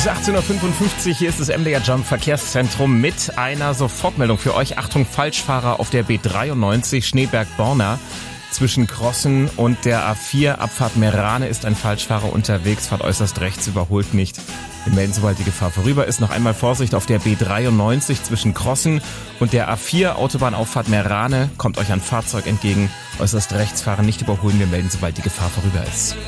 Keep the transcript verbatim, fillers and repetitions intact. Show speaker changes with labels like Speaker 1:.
Speaker 1: ist achtzehn Uhr fünfundfünfzig, hier ist das M D R Jump Verkehrszentrum mit einer Sofortmeldung für euch. Achtung, Falschfahrer auf der B dreiundneunzig Schneeberg-Borna. Zwischen Crossen und der A vier Abfahrt Meerane ist ein Falschfahrer unterwegs, fahrt äußerst rechts, überholt nicht. Wir melden, sobald die Gefahr vorüber ist. Noch einmal Vorsicht auf der B dreiundneunzig zwischen Crossen und der A vier Autobahnauffahrt Meerane. Kommt euch ein Fahrzeug entgegen, äußerst rechts fahren, nicht überholen. Wir melden, sobald die Gefahr vorüber ist.